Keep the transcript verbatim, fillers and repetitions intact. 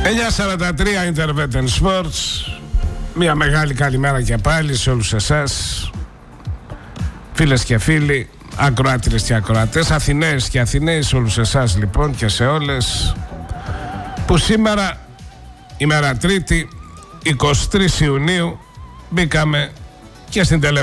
εννιά σαράντα τρία Intervention Sports. Μια μεγάλη καλημέρα και πάλι σε όλους εσάς, φίλες και φίλοι, ακροάτριες και ακροατές, Αθηναίες και Αθηναίοι, σε όλους εσάς λοιπόν και σε όλες, που σήμερα, ημέρα Τρίτη, εικοστή τρίτη Ιουνίου, μπήκαμε και στην τελευταία